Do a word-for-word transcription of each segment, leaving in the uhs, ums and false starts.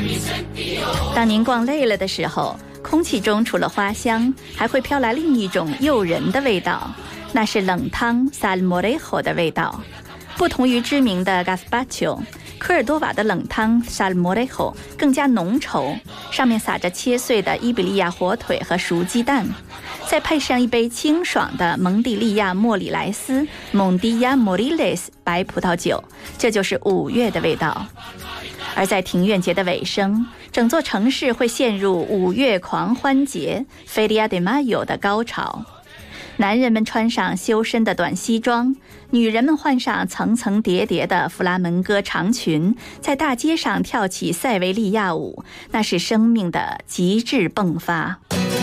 当您逛累了的时候，空气中除了花香，还会飘来另一种诱人的味道，那是冷汤 salmorejo 的味道。不同于知名的 gazpacho， 科尔多瓦的冷汤 salmorejo 更加浓稠，上面撒着切碎的伊比利亚火腿和熟鸡蛋，再配上一杯清爽的蒙蒂利亚莫里莱斯 Mondilla Moriles 白葡萄酒，这就是五月的味道。而在庭院节的尾声，整座城市会陷入五月狂欢节 Feria de Mayo 的高潮。男人们穿上修身的短西装，女人们换上层层叠叠的弗拉门戈长裙，在大街上跳起塞维利亚舞，那是生命的极致迸发。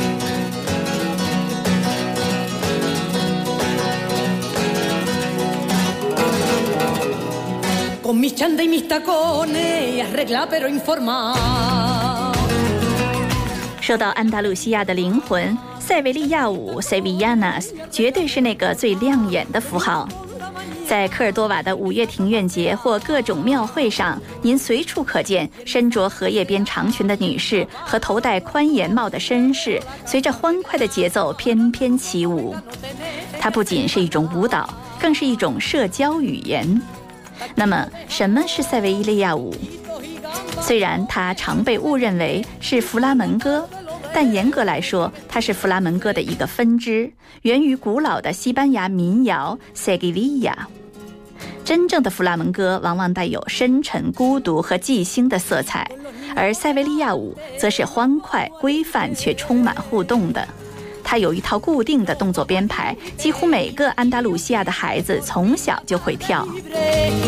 Con mis chanda y mis tacones, arregla pero informa。 说到安达卢西亚的灵魂，塞维利亚舞 Sevillanas 绝对是那个最亮眼的符号。在科尔多瓦的五月庭院节或各种庙会上，您随处可见身着荷叶边长裙的女士和头戴宽檐帽的绅士，随着欢快的节奏翩翩起舞。它不仅是一种舞蹈，更是一种社交语言。那么，什么是塞维利亚舞？虽然它常被误认为是弗拉门戈，但严格来说，它是弗拉门戈的一个分支，源于古老的西班牙民谣 Seguidilla。真正的弗拉门戈往往带有深沉、孤独和即兴的色彩，而塞维利亚舞则是欢快、规范却充满互动的。它有一套固定的动作编排，几乎每个安达卢西亚的孩子从小就会跳。